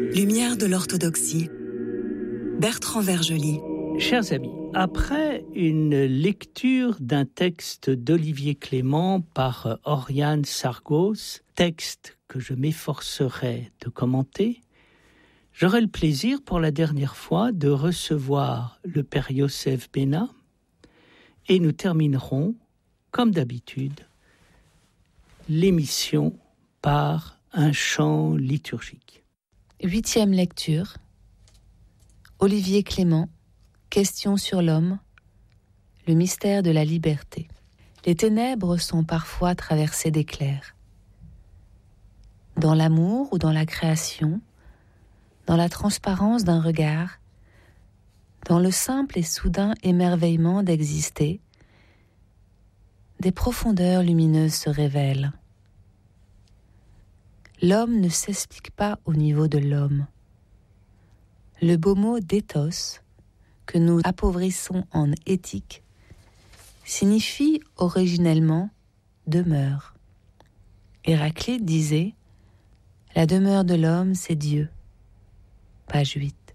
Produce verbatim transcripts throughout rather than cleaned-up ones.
Lumière de l'orthodoxie. Bertrand Vergely. Chers amis, après une lecture d'un texte d'Olivier Clément par Oriane Sargos, texte que je m'efforcerai de commenter, j'aurai le plaisir pour la dernière fois de recevoir le Père Yosef Béna et nous terminerons, comme d'habitude, l'émission par un chant liturgique. Huitième lecture. Olivier Clément, Question sur l'homme, le mystère de la liberté. Les ténèbres sont parfois traversées d'éclairs. Dans l'amour ou dans la création, dans la transparence d'un regard, dans le simple et soudain émerveillement d'exister, des profondeurs lumineuses se révèlent. L'homme ne s'explique pas au niveau de l'homme. Le beau mot d'éthos, que nous appauvrissons en éthique, signifie originellement demeure. Héraclite disait « La demeure de l'homme, c'est Dieu ». Page huit.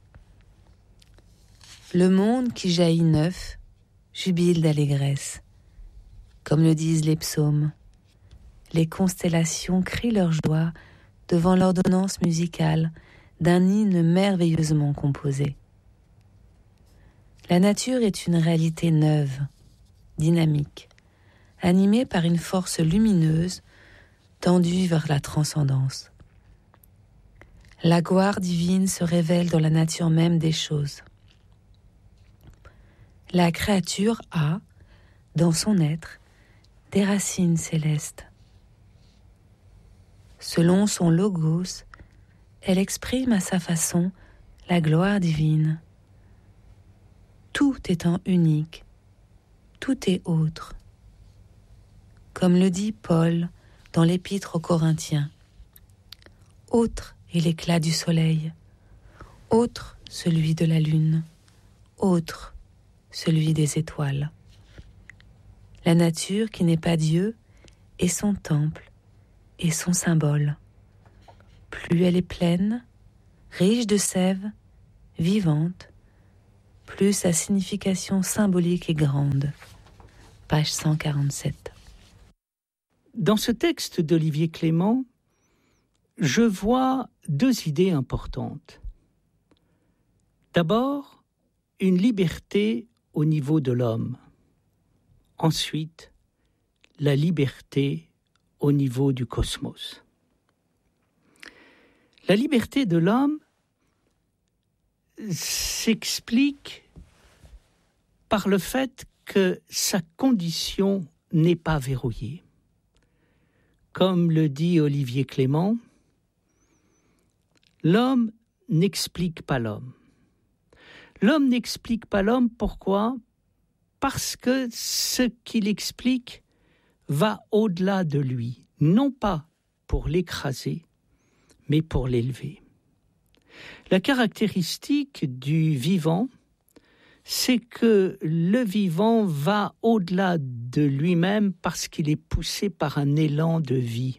Le monde qui jaillit neuf jubile d'allégresse. Comme le disent les psaumes, les constellations crient leur joie devant l'ordonnance musicale d'un hymne merveilleusement composé. La nature est une réalité neuve, dynamique, animée par une force lumineuse tendue vers la transcendance. La gloire divine se révèle dans la nature même des choses. La créature a, dans son être, des racines célestes. Selon son logos, elle exprime à sa façon la gloire divine. Tout étant unique, tout est autre. Comme le dit Paul dans l'Épître aux Corinthiens, autre est l'éclat du soleil, autre celui de la lune, autre celui des étoiles. La nature qui n'est pas Dieu est son temple et son symbole. Plus elle est pleine, riche de sève, vivante, plus sa signification symbolique est grande. Page cent quarante-sept. Dans ce texte d'Olivier Clément, je vois deux idées importantes. D'abord, une liberté au niveau de l'homme. Ensuite, la liberté au niveau du cosmos. La liberté de l'homme s'explique par le fait que sa condition n'est pas verrouillée. Comme le dit Olivier Clément, l'homme n'explique pas l'homme. L'homme n'explique pas l'homme, pourquoi ? Parce que ce qu'il explique va au-delà de lui, non pas pour l'écraser, mais pour l'élever. La caractéristique du vivant, c'est que le vivant va au-delà de lui-même parce qu'il est poussé par un élan de vie.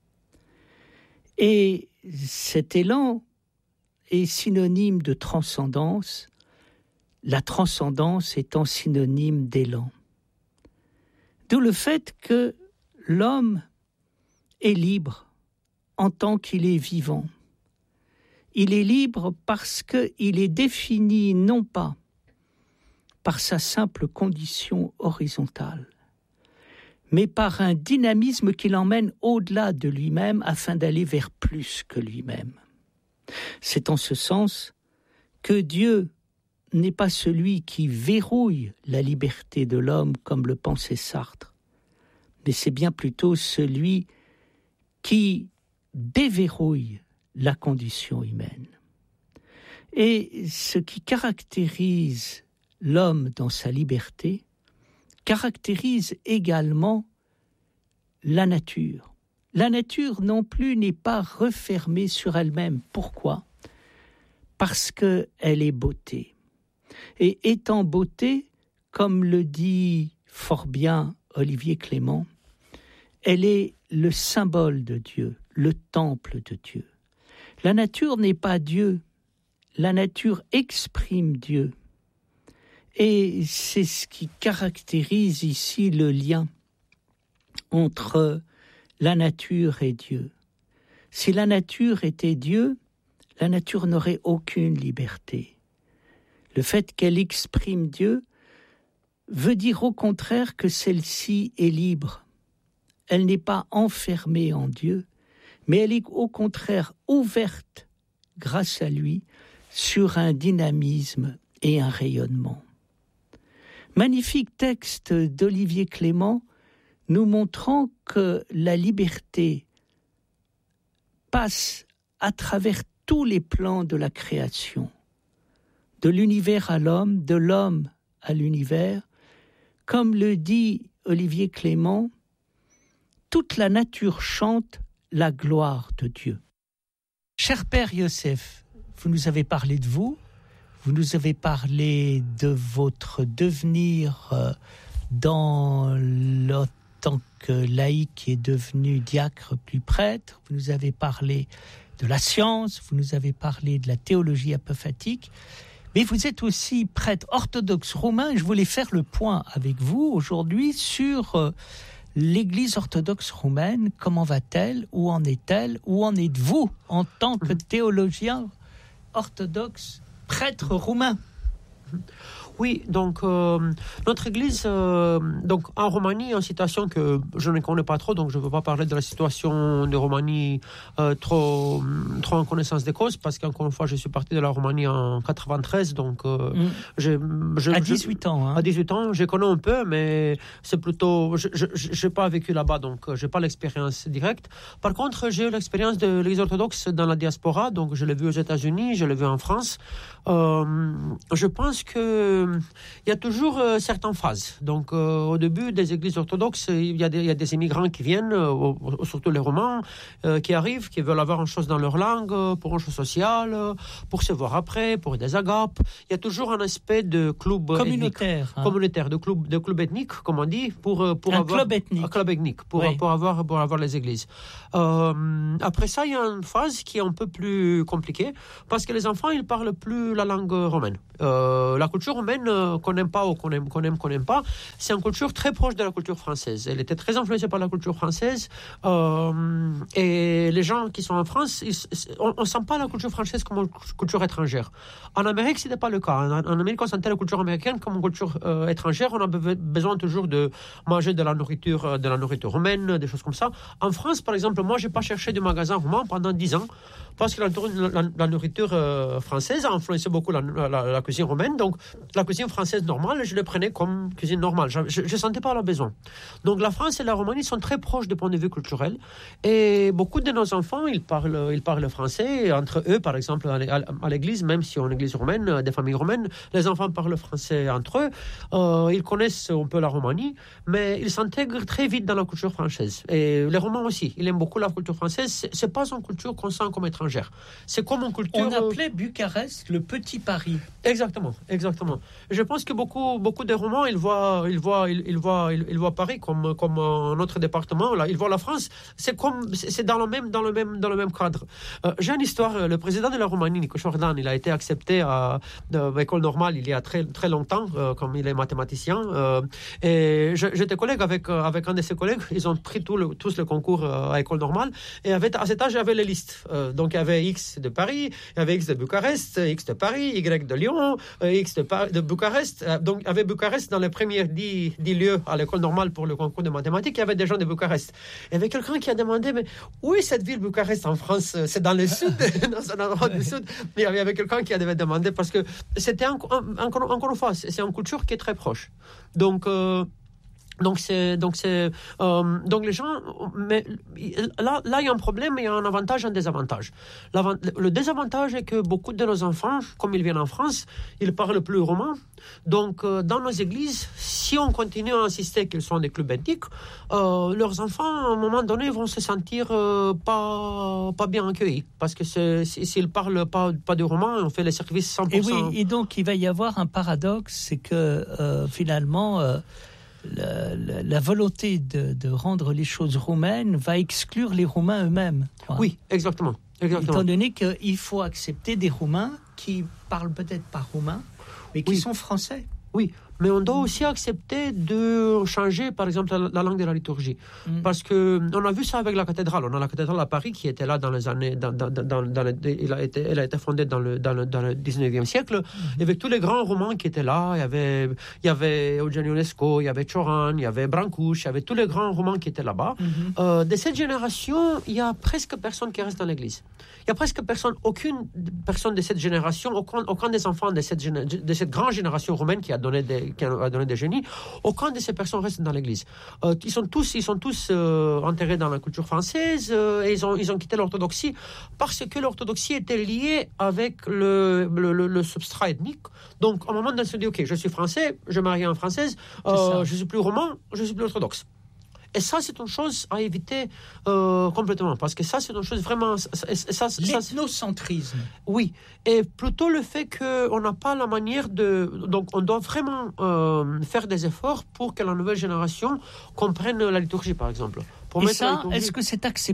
Et cet élan est synonyme de transcendance, la transcendance étant synonyme d'élan. D'où le fait que l'homme est libre en tant qu'il est vivant. Il est libre parce qu'il est défini non pas par sa simple condition horizontale, mais par un dynamisme qui l'emmène au-delà de lui-même afin d'aller vers plus que lui-même. C'est en ce sens que Dieu n'est pas celui qui verrouille la liberté de l'homme comme le pensait Sartre, mais c'est bien plutôt celui qui déverrouille la condition humaine. Et ce qui caractérise l'homme dans sa liberté caractérise également la nature. La nature non plus n'est pas refermée sur elle-même. Pourquoi ? Parce qu'elle est beauté. Et étant beauté, comme le dit fort bien Olivier Clément, elle est le symbole de Dieu, le temple de Dieu. La nature n'est pas Dieu. La nature exprime Dieu. Et c'est ce qui caractérise ici le lien entre la nature et Dieu. Si la nature était Dieu, la nature n'aurait aucune liberté. Le fait qu'elle exprime Dieu veut dire au contraire que celle-ci est libre. Elle n'est pas enfermée en Dieu, mais elle est au contraire ouverte, grâce à lui, sur un dynamisme et un rayonnement. Magnifique texte d'Olivier Clément, nous montrant que la liberté passe à travers tous les plans de la création, de l'univers à l'homme, de l'homme à l'univers. Comme le dit Olivier Clément, toute la nature chante la gloire de Dieu. Cher Père Yosef, vous nous avez parlé de vous, vous nous avez parlé de votre devenir euh, dans le tant que laïc qui est devenu diacre puis prêtre, vous nous avez parlé de la science, vous nous avez parlé de la théologie apophatique, mais vous êtes aussi prêtre orthodoxe roumain. Je voulais faire le point avec vous aujourd'hui sur euh, l'Église orthodoxe roumaine. Comment va-t-elle? Où en est-elle? Où en êtes-vous en tant que théologien orthodoxe, prêtre roumain? Oui, donc euh, notre église, euh, donc en Roumanie, en situation que je ne connais pas trop, donc je ne veux pas parler de la situation de Roumanie euh, trop, trop en connaissance des causes, parce qu'encore une fois, je suis parti de la Roumanie en quatre-vingt-treize, donc euh, mmh. je, je, à dix-huit ans. Hein. À dix-huit ans, je connais un peu, mais c'est plutôt, je n'ai pas vécu là-bas, donc je n'ai pas l'expérience directe. Par contre, j'ai eu l'expérience de l'Église orthodoxe dans la diaspora, donc je l'ai vu aux États-Unis, je l'ai vu en France. Euh, je pense que il y a toujours euh, certaines phases. Donc, euh, au début des églises orthodoxes, il y a des, il y a des immigrants qui viennent, euh, surtout les Romains, euh, qui arrivent, qui veulent avoir une chose dans leur langue, euh, pour une chose sociale, euh, pour se voir après, pour des agapes. Il y a toujours un aspect de club communautaire, ethnique, hein. communautaire, de club, de club ethnique, comme on dit, pour pour un avoir club ethnique, un club ethnique, pour oui. pour avoir pour avoir les églises. Euh, après ça, il y a une phase qui est un peu plus compliquée parce que les enfants ils parlent plus la langue romaine. Euh, la culture romaine euh, qu'on n'aime pas ou qu'on aime, qu'on aime, qu'on n'aime pas, c'est une culture très proche de la culture française. Elle était très influencée par la culture française euh, et les gens qui sont en France, ils, on ne sent pas la culture française comme une culture étrangère. En Amérique, ce n'était pas le cas. En, en Amérique, on sentait la culture américaine comme une culture euh, étrangère. On a besoin toujours de manger de la nourriture, de la nourriture romaine, des choses comme ça. En France, par exemple, moi, je n'ai pas cherché de magasin roumain pendant dix ans parce que la, la, la nourriture euh, française a influencé beaucoup la, la, la cuisine romaine. Donc, la cuisine française normale, je le prenais comme cuisine normale. Je ne sentais pas le besoin. Donc, la France et la Roumanie sont très proches du point de vue culturel. Et beaucoup de nos enfants, ils parlent, ils parlent français. Et entre eux, par exemple, à, à l'église, même si on est une église romaine, des familles romaines, les enfants parlent français entre eux. Euh, ils connaissent un peu la Roumanie, mais ils s'intègrent très vite dans la culture française. Et les Roumains aussi, ils aiment beaucoup la culture française. Ce n'est pas une culture qu'on sent comme étrangère. C'est comme une culture... On appelait Bucarest le petit Paris. Exactement, exactement. Je pense que beaucoup, beaucoup de Roumains, ils voient, ils voient, ils, ils voient, ils, ils voient Paris comme, comme un autre département. Là, ils voient la France. C'est comme, c'est dans le même, dans le même, dans le même cadre. Euh, j'ai une histoire. Le président de la Roumanie, Nico Jordan, il a été accepté à, à l'école normale il y a très, très longtemps, euh, comme il est mathématicien. Euh, et je, j'étais collègue avec, avec un de ses collègues. Ils ont pris tout le, tous le concours à l'école normale. Et avec, à cet âge, il y avait les listes. Euh, donc, il y avait X de Paris, il y avait X de Bucarest, X de Paris, Y de Lyon, X de, Par- de Bucarest. Donc, il y avait Bucarest dans les premiers dix, dix lieux à l'école normale pour le concours de mathématiques. Il y avait des gens de Bucarest. Il y avait quelqu'un qui a demandé, mais où est cette ville Bucarest en France? C'est dans le sud, dans un endroit du sud. Mais il y avait quelqu'un qui avait demandé parce que c'était, encore, encore une fois, c'est une culture qui est très proche. Donc, euh, Donc, c'est, donc, c'est, euh, donc les gens, mais là, là, il y a un problème, il y a un avantage et un désavantage. L'avant, le désavantage est que beaucoup de nos enfants, comme ils viennent en France, ils parlent plus roumain. Donc, euh, dans nos églises, si on continue à insister qu'ils sont des clubs ethniques, euh, leurs enfants, à un moment donné, vont se sentir euh, pas, pas bien accueillis. Parce que c'est, s'ils ne parlent pas, pas de roumain, on fait les services cent pour cent. Et oui, et donc il va y avoir un paradoxe, c'est que euh, finalement... Euh, La, la, la volonté de, de rendre les choses roumaines va exclure les Roumains eux-mêmes. Quoi. Oui, exactement. Exactement. Étant donné qu'il faut accepter des Roumains qui parlent peut-être pas roumain, mais qui Oui. sont français. Oui, mais on doit aussi accepter de changer, par exemple, la, la langue de la liturgie. Mm. Parce qu'on a vu ça avec la cathédrale. On a la cathédrale à Paris qui était là dans les années... Dans, dans, dans, dans le, elle, a été, elle a été fondée dans le, dans le, dans le dix-neuvième siècle. Mm-hmm. Avec tous les grands romans qui étaient là. Il y avait, il y avait Eugen Ionesco, il y avait Cioran, il y avait Brancouche, il y avait tous les grands romans qui étaient là-bas. Mm-hmm. Euh, de cette génération, il y a presque personne qui reste dans l'église. Il y a presque personne, aucune personne de cette génération, aucun, aucun des enfants de cette, de cette grande génération roumaine qui a donné des, qui a donné des génies, aucun de ces personnes reste dans l'église. Euh, ils sont tous, ils sont tous euh, enterrés dans la culture française euh, et ils ont, ils ont quitté l'orthodoxie parce que l'orthodoxie était liée avec le, le, le, le substrat ethnique. Donc, au moment où on se dit, ok, je suis français, je marie en française, euh, je suis plus roman, je suis plus orthodoxe. Et ça, c'est une chose à éviter euh, complètement, parce que ça, c'est une chose vraiment... Ça, ça, L'ethnocentrisme. Oui, et plutôt le fait qu'on n'a pas la manière de... Donc, on doit vraiment euh, faire des efforts pour que la nouvelle génération comprenne la liturgie, par exemple. Pour Et mettre la ça, liturgie... est-ce que c'est accepté ?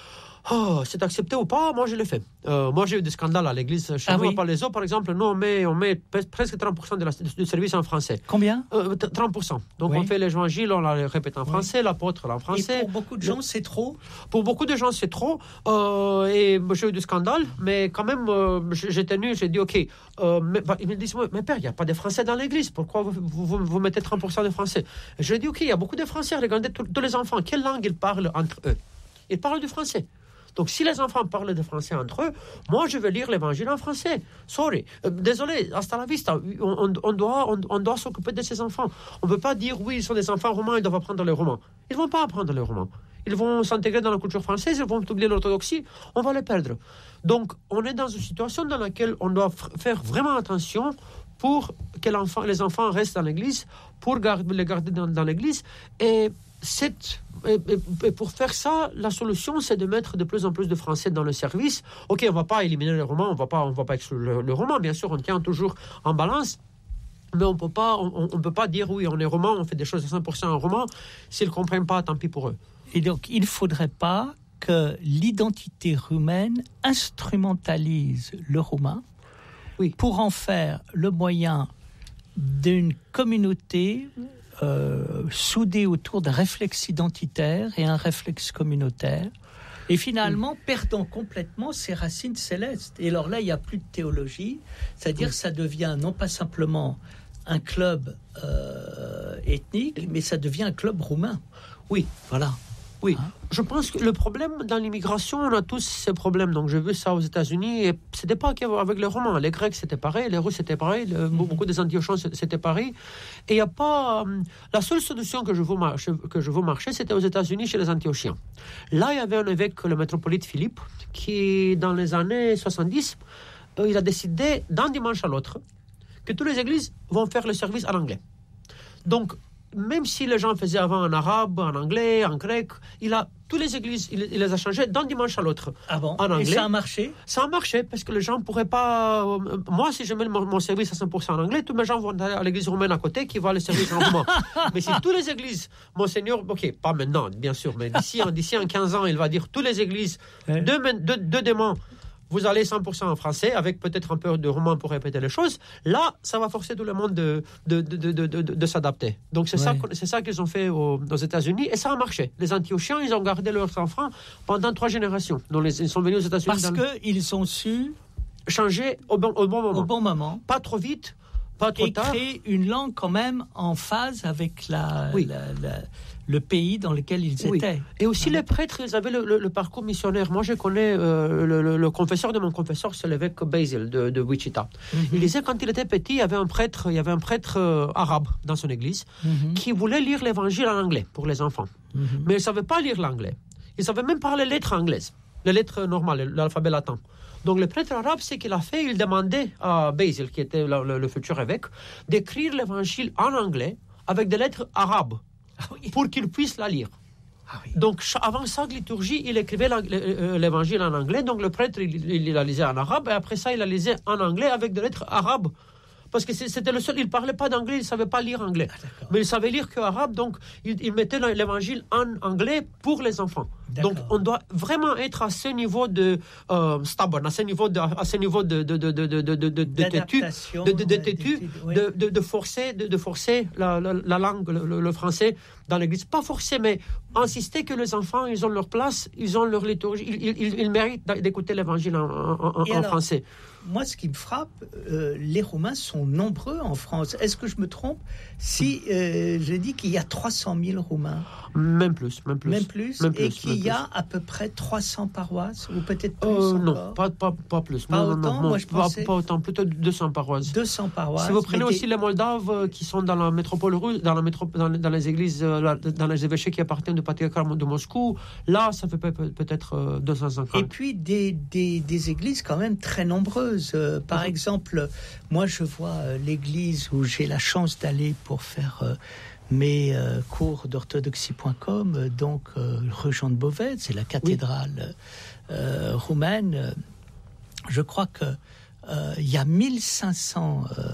Oh, c'est accepté ou pas, moi je l'ai fait. Euh, moi j'ai eu des scandales à l'église. Chez ah nous, oui. à Palaiseau, par exemple, nous on met, on met presque trente pour cent de la, du service en français. Combien ? euh, trente pour cent. Donc oui. on fait l'évangile, on la répète en français, oui. l'apôtre en français. Et pour beaucoup de gens, c'est trop ? Pour beaucoup de gens, c'est trop. Euh, et j'ai eu des scandales, mais quand même, euh, j'ai tenu, j'ai dit, OK. Euh, mais, bah, ils me disent, mais père, il n'y a pas de français dans l'église. Pourquoi vous, vous, vous, vous mettez trente pour cent de français ? Et je lui ai dit, OK, il y a beaucoup de français. Regardez tous les enfants. Quelle langue ils parlent entre eux ? Ils parlent du français. Donc, si les enfants parlent de français entre eux, moi, je vais lire l'évangile en français. Sorry. Euh, désolé, hasta la vista. On, on, on doit, on, on doit s'occuper de ces enfants. On ne peut pas dire, oui, ils sont des enfants romains, ils doivent apprendre le roman. Ils ne vont pas apprendre le roman. Ils vont s'intégrer dans la culture française, ils vont oublier l'orthodoxie, on va les perdre. Donc, on est dans une situation dans laquelle on doit f- faire vraiment attention pour que l'enfant, les enfants restent dans l'église, pour garder, les garder dans, dans l'église. Et Cette, et, et pour faire ça, la solution, c'est de mettre de plus en plus de Français dans le service. OK, on ne va pas éliminer le roman, on ne va pas, on va pas exclure le, le roman. Bien sûr, on tient toujours en balance. Mais on peut pas, on, on peut pas dire, oui, on est roman, on fait des choses à cent pour cent en roman. S'ils ne comprennent pas, tant pis pour eux. Et donc, il ne faudrait pas que l'identité roumaine instrumentalise le roumain oui. pour en faire le moyen d'une communauté Euh, soudés autour d'un réflexe identitaire et un réflexe communautaire, et finalement oui. perdant complètement ses racines célestes. Et alors là, il n'y a plus de théologie, c'est-à-dire oui. ça devient non pas simplement un club euh, ethnique, mais ça devient un club roumain. Oui, voilà. Oui, hein? Je pense que le problème dans l'immigration, on a tous ces problèmes. Donc, j'ai vu ça aux États-Unis. Et c'était pas qu'avec les Romains. Les Grecs, c'était pareil. Les Russes, c'était pareil. Le, mm-hmm. Beaucoup des Antiochiens, c'était pareil. Et il n'y a pas... La seule solution que je veux marcher, que je veux marcher, c'était aux États-Unis, chez les Antiochiens. Là, il y avait un évêque, le métropolite Philippe, qui, dans les années soixante-dix, euh, il a décidé, d'un dimanche à l'autre, que toutes les églises vont faire le service en anglais. Donc, même si les gens faisaient avant en arabe, en anglais, en grec, il a toutes les églises, il, il les a changées d'un dimanche à l'autre. Ah bon? En anglais. Et ça a marché? Ça a marché parce que les gens ne pourraient pas. Euh, moi, si je mets mon, mon service à cent pour cent en anglais, tous mes gens vont aller à l'église romaine à côté qui va le service en roumain. Mais si toutes les églises, Monseigneur, ok, pas maintenant, bien sûr, mais d'ici, d'ici en quinze ans, il va dire toutes les églises, ouais. deux, deux, deux démons. Vous allez cent pour cent en français, avec peut-être un peu de roman pour répéter les choses. Là, ça va forcer tout le monde de, de, de, de, de, de, de s'adapter. Donc, c'est, ouais. ça, c'est ça qu'ils ont fait aux, aux États-Unis, et ça a marché. Les Antiochiens, ils ont gardé leurs enfants pendant trois générations. Donc, les, ils sont venus aux États-Unis. Parce qu'ils ont su changer au bon, au bon moment. Au bon moment. Pas trop vite, pas trop et tard. Et créer une langue quand même en phase avec la... Oui. la, la le pays dans lequel ils oui. étaient. Et aussi les prêtres, ils avaient le, le, le parcours missionnaire. Moi, je connais euh, le, le, le confesseur de mon confesseur, c'est l'évêque Basil de, de Wichita. Mm-hmm. Il disait quand il était petit, il y avait un prêtre, il y avait un prêtre euh, arabe dans son église mm-hmm. qui voulait lire l'évangile en anglais pour les enfants. Mm-hmm. Mais il ne savait pas lire l'anglais. Il ne savait même pas les lettres anglaises, les lettres normales, l'alphabet latin. Donc le prêtre arabe, ce qu'il a fait, il demandait à Basil, qui était le, le, le futur évêque, d'écrire l'évangile en anglais avec des lettres arabes. Ah oui. Pour qu'il puisse la lire. Ah oui. Donc, avant chaque liturgie, il écrivait l'évangile en anglais. Donc, le prêtre, il, il la lisait en arabe. Et après ça, il la lisait en anglais avec des lettres arabes. Parce que c'était le seul. Il ne parlait pas d'anglais, il ne savait pas lire anglais. Ah, mais il savait lire que arabe. Donc, il, il mettait l'évangile en anglais pour les enfants. Donc, on doit vraiment être à ce niveau de euh, stubborn, à ce niveau de, à ce niveau de de de de de de de de têtu, de de de têtu, de de de forcer de de forcer la la, la langue, le, le français dans l'église. Pas forcer, mais insister que les enfants, ils ont leur place, ils ont leur liturgie, ils ils, ils méritent d'écouter l'évangile en, en, en, en alors, français. Moi, ce qui me frappe, euh, les Roumains sont nombreux en France. Est-ce que je me trompe si euh, je dis qu'il y a trois cent mille Roumains? Même plus, même plus. Même plus, même et plus, qu'il même y a plus. à peu près trois cents paroisses, ou peut-être plus euh, encore. Non, pas, pas, pas plus. Pas non, autant, non, non, moi je pas, pensais... pas autant, plutôt deux cents paroisses. deux cents paroisses. Si vous prenez aussi des... les Moldaves qui sont dans la métropole russe, dans, la métro... dans, dans les églises, dans les évêchés qui appartiennent du patriarcat de Moscou, là, ça fait peut-être deux cent cinquante. Et puis des, des, des églises quand même très nombreuses. Euh, par mmh. exemple, moi je vois euh, l'église où j'ai la chance d'aller pour faire... Euh, mes euh, cours d'orthodoxie point com, euh, donc euh, rue Jean de Beauvais, c'est la cathédrale oui. euh, roumaine. Je crois que euh, il y a mille cinq cents euh,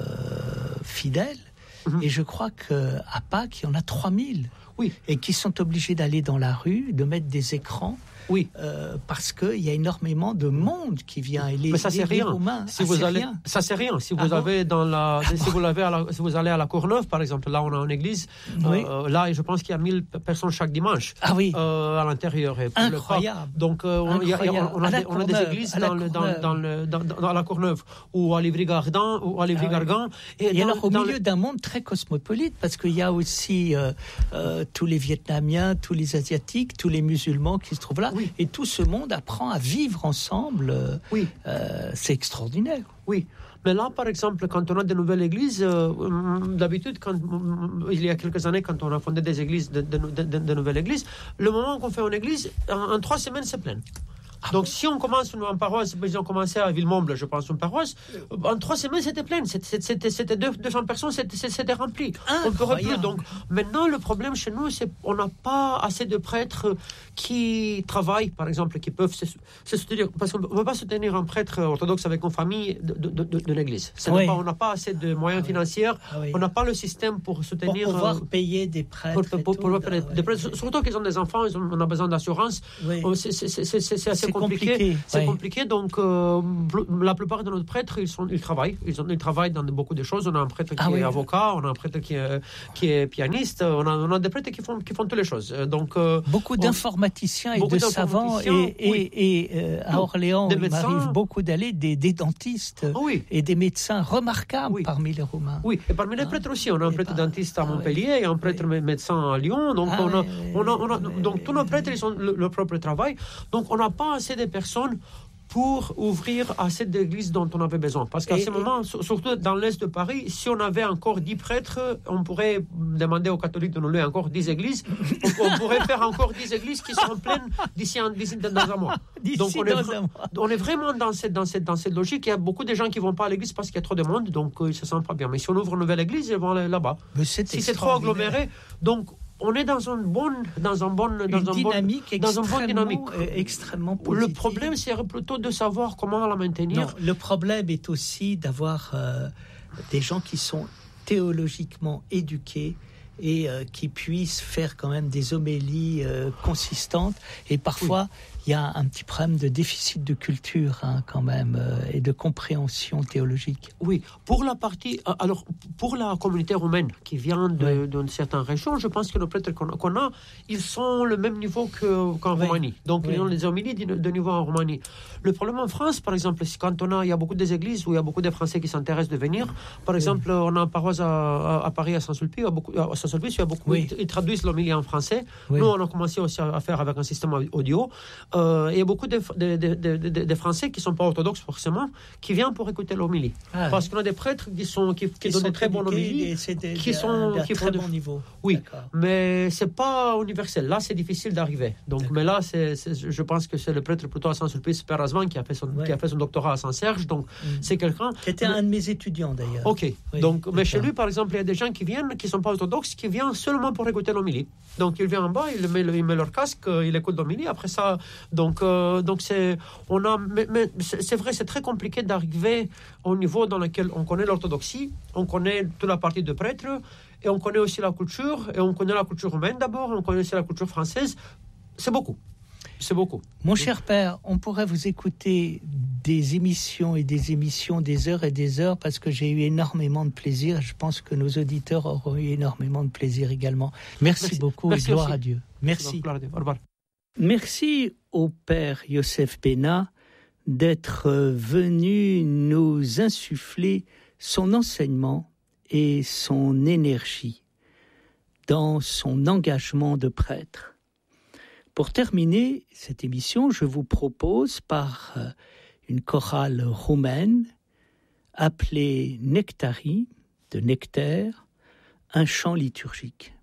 fidèles, mm-hmm. et je crois que à Pâques il y en a trois mille, oui, et qui sont obligés d'aller dans la rue, de mettre des écrans. Oui, euh, parce qu'il y a énormément de monde qui vient. Et les, mais ça c'est rien. Roumains, si ah, vous c'est allez, rien. ça c'est rien. Si vous ah avez bon dans la, ah si bon vous l'avez à la, si vous allez à la Courneuve par exemple, là on a une église. Oui. Euh, là, je pense qu'il y a mille personnes chaque dimanche. Ah oui. Euh, à l'intérieur. Et incroyable. Le Donc euh, on, y a, on, a, on, a des, on a des églises dans, le, dans, dans, le, dans, dans la Courneuve ou à Livry-Gargan ou à Livry-Gargan. Ah oui. Et, et dans, alors au milieu le... d'un monde très cosmopolite, parce qu'il y a aussi euh, euh, tous les Vietnamiens, tous les Asiatiques, tous les musulmans qui se trouvent là, oui. et tout ce monde apprend à vivre ensemble. Euh, oui. euh, c'est extraordinaire. Oui. Mais là, par exemple, quand on a de nouvelles églises, euh, d'habitude, quand, il y a quelques années, quand on a fondé des églises, de, de, de, de, de nouvelles églises, le moment qu'on fait une église, en, en trois semaines, c'est plein. Ah Donc, bon si on commence une paroisse, ils ont commencé à Villemomble, je pense, une paroisse, en trois semaines, c'était plein. C'était, c'était, c'était deux cents personnes, c'était, c'était rempli. Incroyable. On ne pourrait plus. Donc, maintenant, le problème chez nous, c'est qu'on n'a pas assez de prêtres qui travaillent, par exemple, qui peuvent se, se soutenir. Parce qu'on ne peut pas soutenir un prêtre orthodoxe avec une famille de, de, de, de l'église. Oui. Pas, on n'a pas assez de moyens ah oui. financiers. Ah oui. On n'a pas le système pour soutenir. Pour pouvoir euh, payer des prêtres. Pour, pour, pour, pour ah, des oui. prêtres. Surtout qu'ils ont des enfants, ils ont, on a besoin d'assurance. Oui. C'est, c'est, c'est, c'est, c'est assez c'est compliqué. compliqué. C'est oui. compliqué. Donc, euh, la plupart de nos prêtres, ils, sont, ils travaillent. Ils, ont, ils travaillent dans beaucoup de choses. On a un prêtre qui ah, est oui. avocat, on a un prêtre qui est, qui est pianiste, on a, on a des prêtres qui font, qui font toutes les choses. Donc, euh, beaucoup d'informaticiens et de savants. Et, et, oui. et euh, à Orléans, il m'arrive beaucoup d'aller des, des dentistes oh, oui. et des médecins remarquables oui. parmi les Roumains. Oui, et parmi les ah. prêtres aussi. On a un prêtre par... dentiste à Montpellier ah, et un prêtre oui. médecin à Lyon. Donc, ah, on a, oui, on a, on a, oui, donc oui, tous nos prêtres, ils ont le, leur propre travail. Donc, on n'a pas assez de personnes pour ouvrir assez d'églises dont on avait besoin. Parce qu'à et, ce moment, et... surtout dans l'Est de Paris, si on avait encore dix prêtres, on pourrait demander aux catholiques de nous louer encore dix églises. on, on pourrait faire encore dix églises qui seront pleines d'ici, un, d'ici dans un mois. D'ici donc on, dans est, un mois. on est vraiment dans cette, dans, cette, dans cette logique. Il y a beaucoup de gens qui ne vont pas à l'église parce qu'il y a trop de monde, donc euh, ils ne se sentent pas bien. Mais si on ouvre une nouvelle église, ils vont aller là-bas. Mais c'est si c'est trop aggloméré, donc on est dans une bonne, dans un bon, dans une un dynamique bon, dans une bonne dynamique. Extrêmement positive. Le problème, c'est plutôt de savoir comment la maintenir. Non, le problème est aussi d'avoir euh, des gens qui sont théologiquement éduqués et euh, qui puissent faire quand même des homélies euh, consistantes. Et parfois, il oui. y a un petit problème de déficit de culture, hein, quand même, euh, et de compréhension théologique. Oui, pour la partie, alors pour la communauté roumaine qui vient de, oui. d'une certaine région, je pense que nos prêtres qu'on, qu'on a, ils sont le même niveau que, qu'en oui. Roumanie. Donc, oui. ils ont les homélies de, de niveau en Roumanie. Le problème en France, par exemple, c'est quand on a, il y a beaucoup d'églises où il y a beaucoup de Français qui s'intéressent de venir. Par exemple, oui. on a un paroisse à, à, à Paris, à Saint-Sulpice, à beaucoup, à Saint-Sulpice, il y a beaucoup, oui. ils, ils traduisent l'homélie en français. Oui. Nous, on a commencé aussi à, à faire avec un système audio. Euh, et il y a beaucoup de, de, de, de, de, de Français qui ne sont pas orthodoxes forcément, qui viennent pour écouter l'homélie. Ah, Parce qu'on a des prêtres qui, sont, qui, qui, qui donnent des très bons homélies, qui sont d'un très bon niveau. Oui, D'accord. mais ce n'est pas universel. Là, c'est difficile d'arriver. Donc, mais là, c'est, c'est, je pense que c'est le prêtre plutôt à Saint-Sulpice, Père Asman, qui a fait son, ouais. qui a fait son doctorat à Saint-Serge. Donc, mmh. c'est quelqu'un... Qui était mais... un de mes étudiants, d'ailleurs. OK. Oui, donc, mais chez lui, par exemple, il y a des gens qui viennent, qui ne sont pas orthodoxes, qui viennent seulement pour écouter l'homélie. Donc, il vient en bas, il met, il met leur casque, il écoute l'homélie. Après ça, donc, euh, donc c'est, on a, mais, mais c'est, c'est vrai, c'est très compliqué d'arriver au niveau dans lequel on connaît l'orthodoxie, on connaît toute la partie de prêtre, et on connaît aussi la culture, et on connaît la culture romaine d'abord, on connaît aussi la culture française. C'est beaucoup. C'est beaucoup. Mon cher père, on pourrait vous écouter des émissions et des émissions, des heures et des heures, parce que j'ai eu énormément de plaisir. Je pense que nos auditeurs auront eu énormément de plaisir également. Merci, Merci. beaucoup Merci et gloire aussi. à Dieu. Merci. Merci. Merci au père Yosef Bena d'être venu nous insuffler son enseignement et son énergie dans son engagement de prêtre. Pour terminer cette émission, je vous propose par une chorale roumaine appelée Nectarii, de nectaire, un chant liturgique.